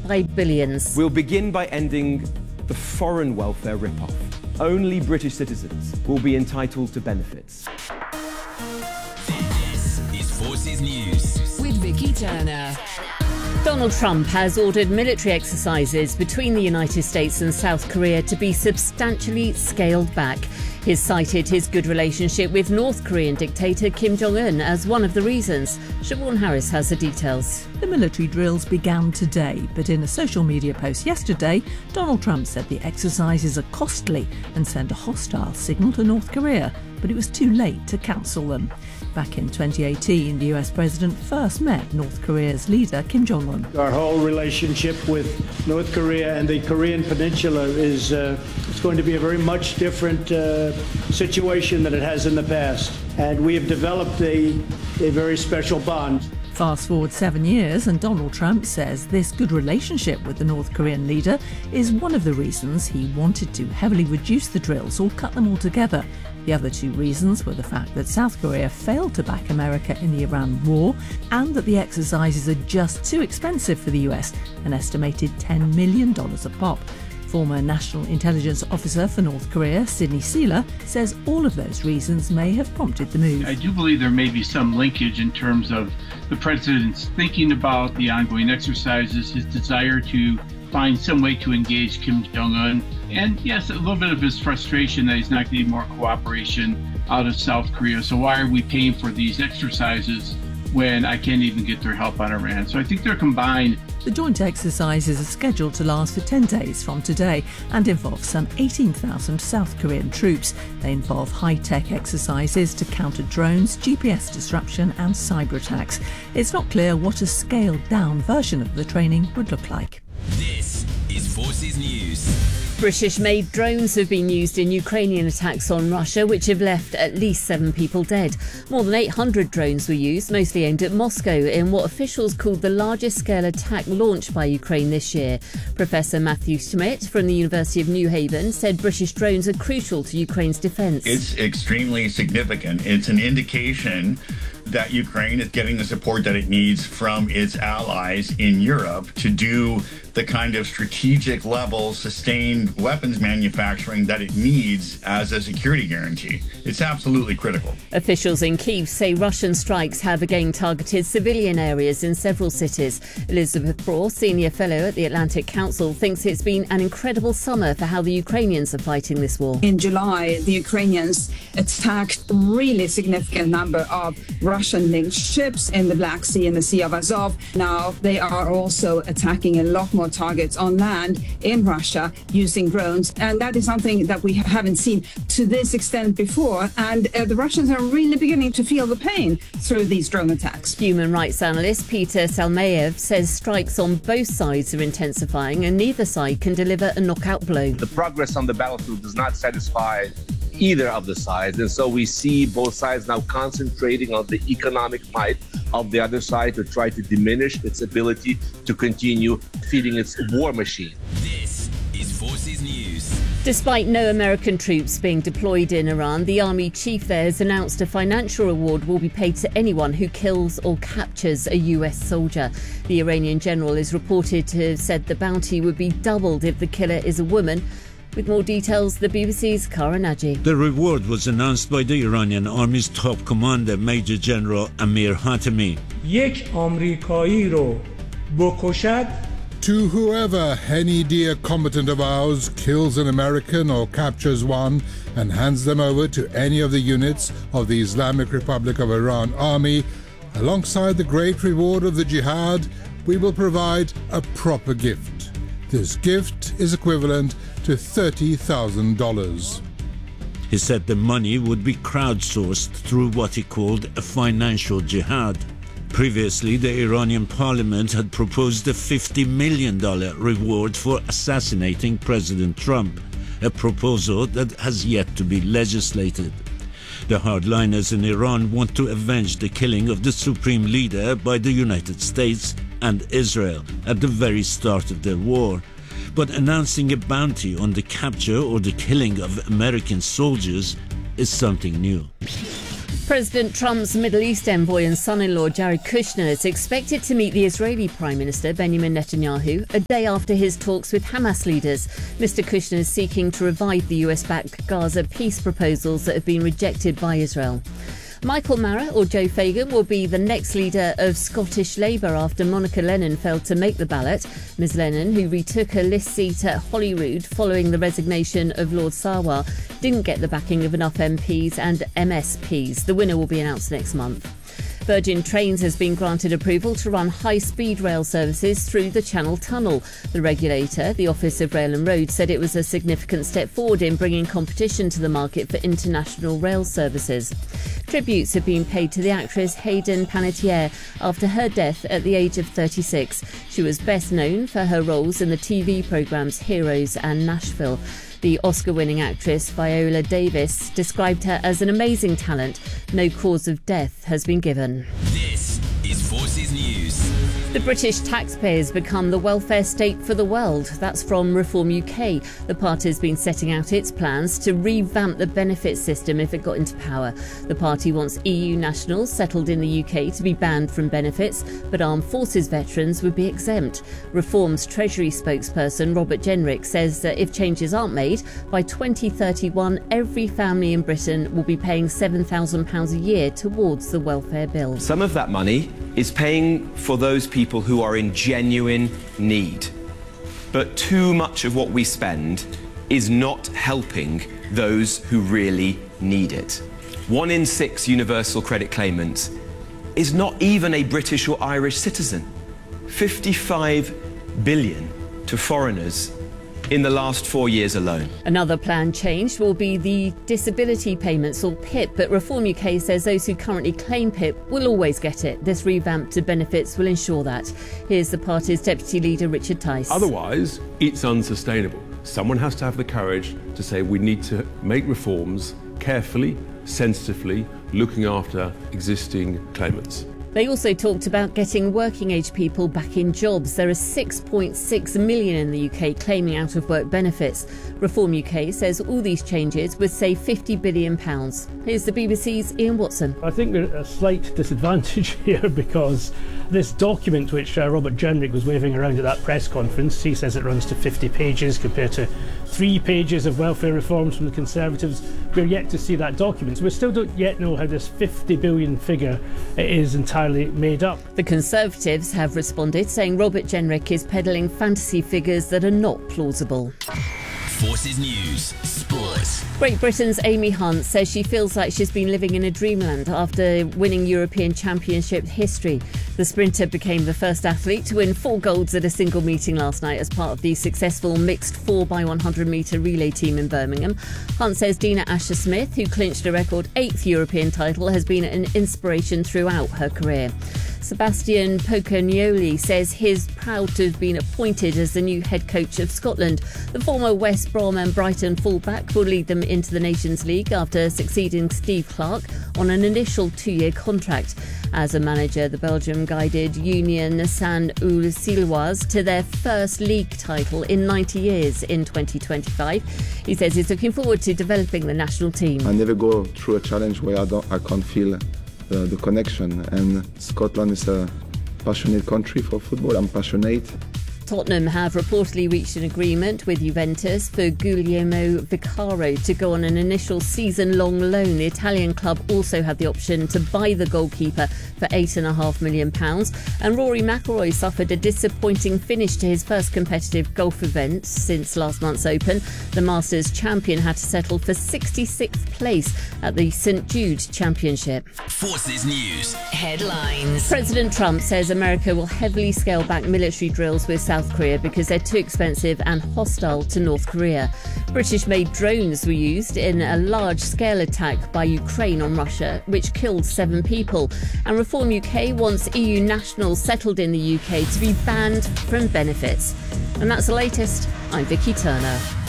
by billions. We'll begin by ending the foreign welfare rip-off. Only British citizens will be entitled to benefits. This is Forces News with Vicky Turner. Donald Trump has ordered military exercises between the United States and South Korea to be substantially scaled back. He's cited his good relationship with North Korean dictator Kim Jong-un as one of the reasons. Siobhan Harris has the details. The military drills began today, but in a social media post yesterday, Donald Trump said the exercises are costly and send a hostile signal to North Korea, but it was too late to cancel them. Back in 2018, the US president first met North Korea's leader, Kim Jong-un. Our whole relationship with North Korea and the Korean Peninsula is it's going to be a very much different situation than it has in the past. And we have developed a very special bond. Fast forward 7 years and Donald Trump says this good relationship with the North Korean leader is one of the reasons he wanted to heavily reduce the drills or cut them altogether. The other two reasons were the fact that South Korea failed to back America in the Iran war and that the exercises are just too expensive for the US, an estimated $10 million a pop. Former National Intelligence Officer for North Korea, Sidney Sela, says all of those reasons may have prompted the move. I do believe there may be some linkage in terms of the president's thinking about the ongoing exercises, his desire to find some way to engage Kim Jong-un, and yes, a little bit of his frustration that he's not getting more cooperation out of South Korea. So why are we paying for these exercises when I can't even get their help on Iran? So I think they're combined. The joint exercises are scheduled to last for 10 days from today and involve some 18,000 South Korean troops. They involve high-tech exercises to counter drones, GPS disruption and cyber attacks. It's not clear what a scaled-down version of the training would look like. This is Forces News. British-made drones have been used in Ukrainian attacks on Russia, which have left at least 7 people dead. More than 800 drones were used, mostly aimed at Moscow, in what officials called the largest-scale attack launched by Ukraine this year. Professor Matthew Schmidt from the University of New Haven said British drones are crucial to Ukraine's defence. It's extremely significant. It's an indication that Ukraine is getting the support that it needs from its allies in Europe to do the kind of strategic level sustained weapons manufacturing that it needs as a security guarantee. It's absolutely critical. Officials in Kyiv say Russian strikes have again targeted civilian areas in several cities. Elizabeth Braw, senior fellow at the Atlantic Council, thinks it's been an incredible summer for how the Ukrainians are fighting this war. In July, the Ukrainians attacked a really significant number of Russian-linked ships in the Black Sea and the Sea of Azov. Now they are also attacking a lot more targets on land in Russia using drones, and that is something that we haven't seen to this extent before, and the Russians are really beginning to feel the pain through these drone attacks. Human rights analyst Peter Salmayev says strikes on both sides are intensifying and neither side can deliver a knockout blow. The progress on the battlefield does not satisfy either of the sides, and so we see both sides now concentrating on the economic might of the other side to try to diminish its ability to continue feeding its war machine. This is Forces News. Despite no American troops being deployed in Iran, the army chief there has announced a financial reward will be paid to anyone who kills or captures a US soldier. The Iranian general is reported to have said the bounty would be doubled if the killer is a woman. With more details, the BBC's Kara Naji. The reward was announced by the Iranian Army's top commander, Major General Amir Hatami. یک آمریکایی رو بکشد. To whoever any dear combatant of ours kills an American or captures one and hands them over to any of the units of the Islamic Republic of Iran Army, alongside the great reward of the jihad, we will provide a proper gift. This gift is equivalent to $30,000. He said the money would be crowdsourced through what he called a financial jihad. Previously, the Iranian parliament had proposed a $50 million reward for assassinating President Trump, a proposal that has yet to be legislated. The hardliners in Iran want to avenge the killing of the supreme leader by the United States and Israel at the very start of their war. But announcing a bounty on the capture or the killing of American soldiers is something new. President Trump's Middle East envoy and son-in-law Jared Kushner is expected to meet the Israeli Prime Minister Benjamin Netanyahu a day after his talks with Hamas leaders. Mr. Kushner is seeking to revive the US-backed Gaza peace proposals that have been rejected by Israel. Michael Marra, or Joe Fagan, will be the next leader of Scottish Labour after Monica Lennon failed to make the ballot. Ms Lennon, who retook her list seat at Holyrood following the resignation of Lord Sarwar, didn't get the backing of enough MPs and MSPs. The winner will be announced next month. Virgin Trains has been granted approval to run high-speed rail services through the Channel Tunnel. The regulator, the Office of Rail and Road, said it was a significant step forward in bringing competition to the market for international rail services. Tributes have been paid to the actress Hayden Panettiere after her death at the age of 36. She was best known for her roles in the TV programmes Heroes and Nashville. The Oscar-winning actress Viola Davis described her as an amazing talent. No cause of death has been given. This is Forces News. The British taxpayers become the welfare state for the world. That's from Reform UK. The party has been setting out its plans to revamp the benefits system if it got into power. The party wants EU nationals settled in the UK to be banned from benefits, but armed forces veterans would be exempt. Reform's Treasury spokesperson Robert Jenrick says that if changes aren't made, by 2031 every family in Britain will be paying £7,000 a year towards the welfare bill. Some of that money is paying for those people who are in genuine need. But too much of what we spend is not helping those who really need it. 1 in 6 universal credit claimants is not even a British or Irish citizen. 55 billion to foreigners in the last 4 years alone. Another planned change will be the disability payments, or PIP, but Reform UK says those who currently claim PIP will always get it. This revamp to benefits will ensure that. Here's the party's Deputy Leader Richard Tice. Otherwise, it's unsustainable. Someone has to have the courage to say we need to make reforms carefully, sensitively, looking after existing claimants. They also talked about getting working-age people back in jobs. There are 6.6 million in the UK claiming out-of-work benefits. Reform UK says all these changes would save £50 billion. Here's the BBC's Ian Watson. I think we're at a slight disadvantage here because this document which Robert Jenrick was waving around at that press conference, he says it runs to 50 pages compared to 3 pages of welfare reforms from the Conservatives. We're yet to see that document. So we still don't yet know how this 50 billion figure is entirely made up. The Conservatives have responded, saying Robert Jenrick is peddling fantasy figures that are not plausible. Forces News Sports. Great Britain's Amy Hunt says she feels like she's been living in a dreamland after winning European Championship history. The sprinter became the first athlete to win 4 golds at a single meeting last night as part of the successful mixed 4x100 metre relay team in Birmingham. Hunt says Dina Asher-Smith, who clinched a record 8th European title, has been an inspiration throughout her career. Sebastian Pocognoli says he's proud to have been appointed as the new head coach of Scotland. The former West Brom and Brighton fullback will lead them into the Nations League after succeeding Steve Clarke on an initial 2-year contract. As a manager, the Belgium guided Union Saint-Ulcilloise to their first league title in 90 years in 2025. He says he's looking forward to developing the national team. I never go through a challenge where I can't feel the connection, and Scotland is a passionate country for football. I'm passionate. Tottenham have reportedly reached an agreement with Juventus for Guglielmo Viccaro to go on an initial season-long loan. The Italian club also had the option to buy the goalkeeper for £8.5 million. And Rory McIlroy suffered a disappointing finish to his first competitive golf event since last month's Open. The Masters champion had to settle for 66th place at the St Jude Championship. Forces News Headlines. President Trump says America will heavily scale back military drills with South Korea because they're too expensive and hostile to North Korea. British-made drones were used in a large-scale attack by Ukraine on Russia, which killed 7 people. And Reform UK wants EU nationals settled in the UK to be banned from benefits. And that's the latest. I'm Vicky Turner.